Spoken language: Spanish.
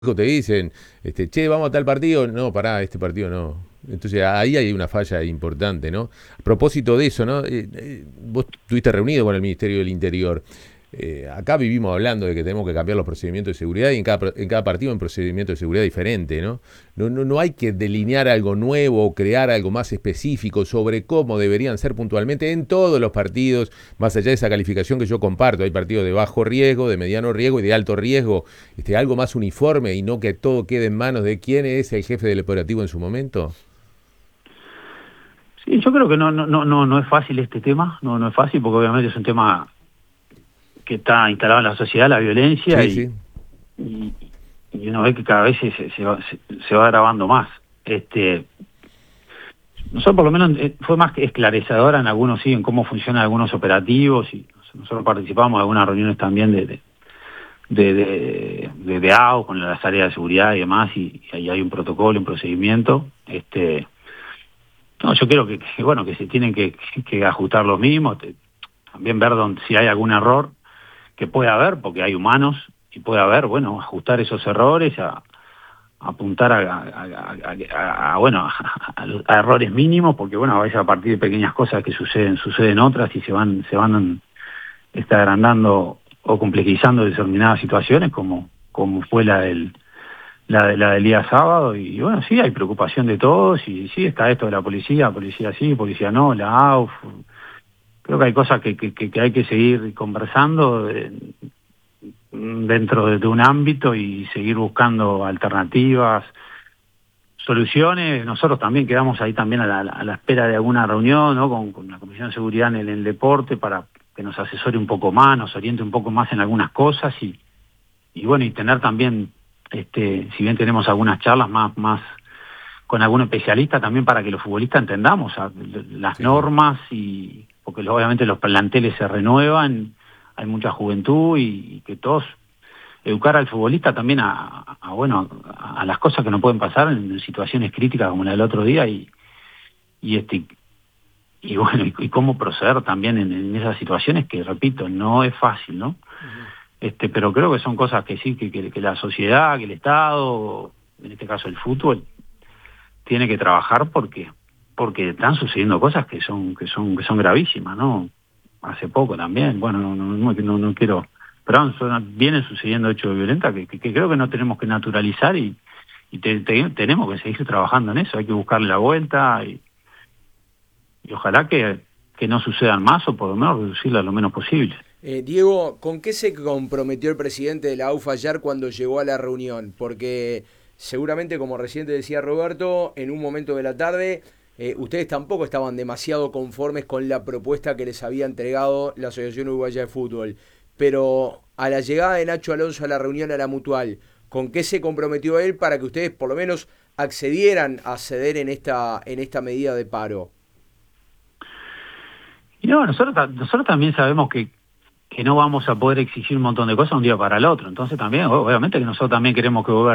te dicen, che, vamos a tal partido, no, pará, este partido no. Entonces ahí hay una falla importante, ¿no? A propósito de eso, ¿no? Vos estuviste reunido con el Ministerio del Interior. Acá vivimos hablando de que tenemos que cambiar los procedimientos de seguridad y en cada partido hay un procedimiento de seguridad diferente, ¿no? No hay que delinear algo nuevo o crear algo más específico sobre cómo deberían ser puntualmente en todos los partidos, más allá de esa calificación que yo comparto. Hay partidos de bajo riesgo, de mediano riesgo y de alto riesgo, algo más uniforme y no que todo quede en manos de quién es el jefe del operativo en su momento. Sí, yo creo que no es fácil este tema, no es fácil porque obviamente es un tema que está instalado en la sociedad, la violencia, Sí, sí. y, y uno ve que cada vez se va agravando más. Nosotros por lo menos fue más que esclarecedora en algunos, sí, en cómo funcionan algunos operativos, y nosotros participamos en algunas reuniones también de AO con las áreas de seguridad y demás, y ahí hay un protocolo, un procedimiento. No, yo creo bueno, que se tienen que ajustar los mismos, también ver si hay algún error que puede haber, porque hay humanos, y puede haber, bueno, ajustar esos errores, a apuntar bueno, a errores mínimos, porque bueno, a veces a partir de pequeñas cosas que suceden otras y se van agrandando o complejizando determinadas situaciones, como fue la del día sábado. Y bueno, sí, hay preocupación de todos, y sí, está esto de la policía sí, policía no, la AUF. Creo que hay cosas que hay que seguir conversando dentro de un ámbito, y seguir buscando alternativas, soluciones. Nosotros también quedamos ahí también a la espera de alguna reunión, ¿no? con la Comisión de Seguridad en el deporte, para que nos asesore un poco más, nos oriente un poco más en algunas cosas, y bueno, y tener también, si bien tenemos algunas charlas más con algún especialista, también para que los futbolistas entendamos las Sí, sí. normas, y porque obviamente los planteles se renuevan, hay mucha juventud, y que todos educar al futbolista también bueno, a las cosas que no pueden pasar en situaciones críticas como la del otro día, y este y bueno, y cómo proceder también en esas situaciones, que repito, no es fácil, ¿no? Ujú. Pero creo que son cosas que sí, que la sociedad, que el Estado, en este caso el fútbol, tiene que trabajar, porque están sucediendo cosas que son gravísimas, ¿no? Hace poco también, bueno, no quiero, pero vienen sucediendo hechos violentos que creo que no tenemos que naturalizar, y tenemos que seguir trabajando en eso. Hay que buscarle la vuelta, y ojalá que no sucedan más, o por lo menos reducirla lo menos posible. Diego, ¿con qué se comprometió el presidente de la AUFA ayer cuando llegó a la reunión? Porque seguramente, como recién te decía Roberto, en un momento de la tarde, ustedes tampoco estaban demasiado conformes con la propuesta que les había entregado la Asociación Uruguaya de Fútbol. Pero a la llegada de Nacho Alonso a la reunión a la Mutual, ¿con qué se comprometió él para que ustedes por lo menos accedieran a ceder en esta medida de paro? Y no, nosotros también sabemos que no vamos a poder exigir un montón de cosas un día para el otro. Entonces también, obviamente que nosotros también queremos que